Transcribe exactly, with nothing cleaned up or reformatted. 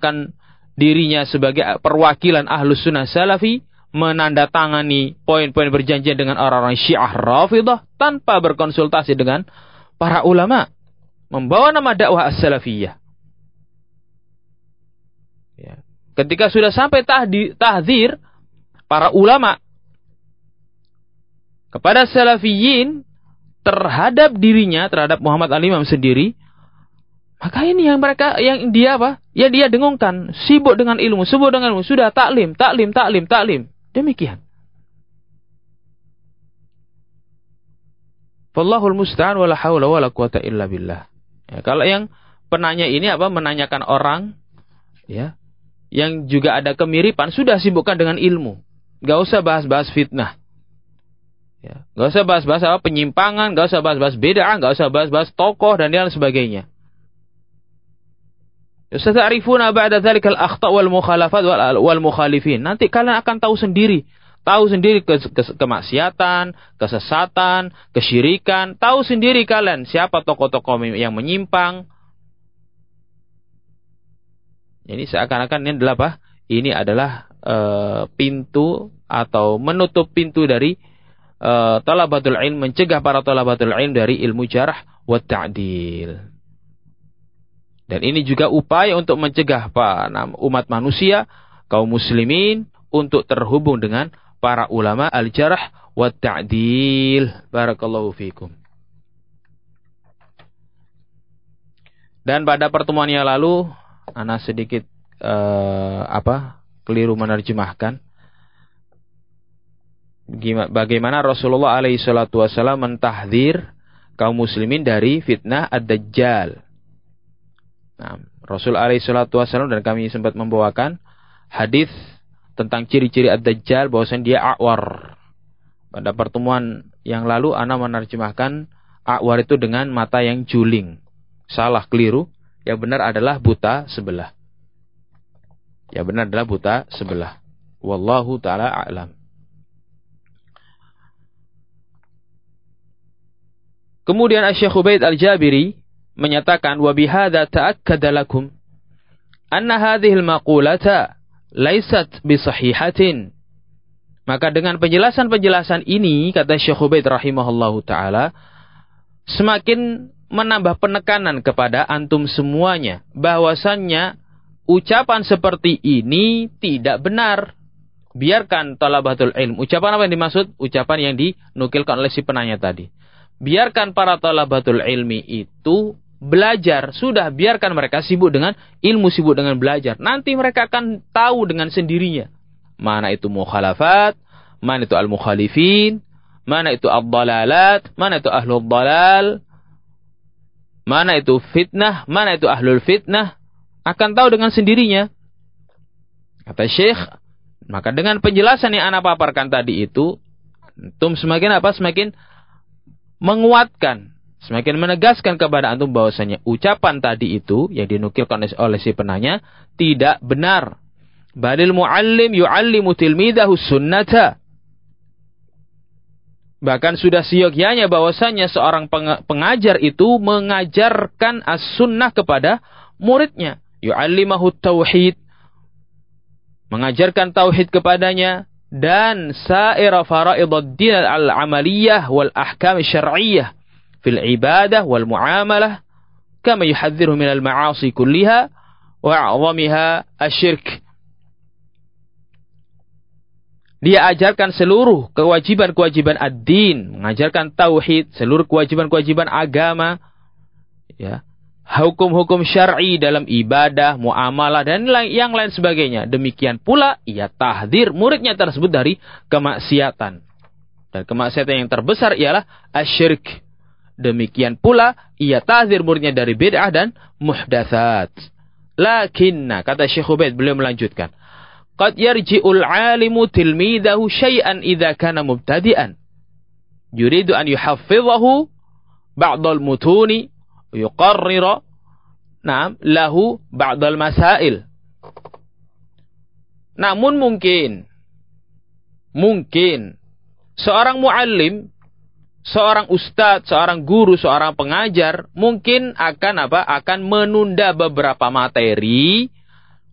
menamakan dirinya sebagai perwakilan Ahlus Sunnah Salafi, menandatangani poin-poin perjanjian dengan orang-orang Syiah Rafidah tanpa berkonsultasi dengan para ulama, membawa nama dakwah as-salafiyah. Ya. Ketika sudah sampai tahdzir para ulama kepada salafiyin terhadap dirinya, terhadap Muhammad al-Imam sendiri, maka ini yang mereka, yang dia apa? Ya dia dengungkan, sibuk dengan ilmu, sibuk dengan ilmu, sudah taklim, taklim, taklim, taklim. Demikian. Wallahul musta'an wala haula wala quwata illa billah. Ya, kalau yang penanya ini apa? Menanyakan orang, ya, yang juga ada kemiripan, sudah sibukkan dengan ilmu. Gak usah bahas-bahas fitnah. Ya, gak usah bahas-bahas apa penyimpangan, gak usah bahas-bahas bid'ah, gak usah bahas-bahas tokoh dan lain sebagainya. Sata'rifuna ba'da dzalikal akhta' wal mukhalafat wal mukhalifin. Nanti kalian akan tahu sendiri, tahu sendiri ke, ke, kemaksiatan, kesesatan, kesyirikan, tahu sendiri kalian siapa tokoh-tokoh yang menyimpang. Ini seakan-akan ini adalah apa? Ini adalah uh, pintu atau menutup pintu dari uh, talabatul ilm, mencegah para talabatul ilm dari ilmu jarh wa ta'dil. Dan ini juga upaya untuk mencegah umat manusia, kaum muslimin, untuk terhubung dengan para ulama al-jarh wa ta'dil. Barakallahu fikum. Dan pada pertemuan yang lalu, ana sedikit uh, apa keliru menerjemahkan bagaimana Rasulullah alaihi salatu wasallam mentahdzir kaum muslimin dari fitnah ad-dajjal. Nah, Rasul alaihi salatu wasallam, dan kami sempat membawakan hadis tentang ciri-ciri ad-dajjal, bahwasanya dia a'war. Pada pertemuan yang lalu ana menerjemahkan a'war itu dengan mata yang juling. Salah, keliru. Yang benar adalah buta sebelah. Yang benar adalah buta sebelah. Wallahu ta'ala a'lam. Kemudian Asy-Syaikh Ubaid Al-Jabiri menyatakan, wa bihadza ta'akkada lakum anna hadhihi al-maqulata laysat bisahihatin. Maka dengan penjelasan-penjelasan ini, kata Syekh Ubaid rahimahullahu taala, semakin menambah penekanan kepada antum semuanya bahwasannya ucapan seperti ini tidak benar. Biarkan talabatul ilm. Ucapan apa yang dimaksud? Ucapan yang dinukilkan oleh si penanya tadi. Biarkan para talabatul ilmi itu belajar. Sudah, biarkan mereka sibuk dengan ilmu, sibuk dengan belajar. Nanti mereka akan tahu dengan sendirinya. Mana itu mukhalafat, mana itu al-mukhalifin, mana itu ad-dalalat, mana itu ahlul dalal, mana itu fitnah, mana itu ahlul fitnah. Akan tahu dengan sendirinya. Kata Syekh, maka dengan penjelasan yang ana paparkan tadi itu, antum semakin apa? Semakin menguatkan, semakin menegaskan kepada antum bahwasanya ucapan tadi itu yang dinukilkan oleh si penanya tidak benar. Balil muallim yuallimu tilmidahu sunnata. Bahkan sudah seyogyanya bahwasanya seorang pengajar itu mengajarkan as-sunnah kepada muridnya. Yuallimahu tauhid, mengajarkan tauhid kepadanya, dan sa'ira fara'idud din al-amaliyah wal ahkam syar'iyyah fil ibadah wal muamalah kama yuhadziru min al-ma'asi kulliha wa a'zamiha asyirk. Dia ajarkan seluruh kewajiban-kewajiban ad-din, mengajarkan tauhid, seluruh kewajiban-kewajiban agama, ya, hukum-hukum syar'i dalam ibadah, muamalah, dan yang lain sebagainya. Demikian pula ia tahdzir muridnya tersebut dari kemaksiatan. Dan kemaksiatan yang terbesar ialah asyirk. Demikian pula ia tahdzir muridnya dari bid'ah dan muhdatsat. Lakinna, kata Syekh Ubaid, beliau melanjutkan, qad yarji'ul 'alimu tilmidahu syai'an idza kana mubtadi'an yuridu an yuhaffizahu ba'dal mutuni yuqarrira na'am lahu ba'dal masail. Namun mungkin mungkin seorang muallim, seorang ustadz, seorang guru, seorang pengajar mungkin akan apa? Akan menunda beberapa materi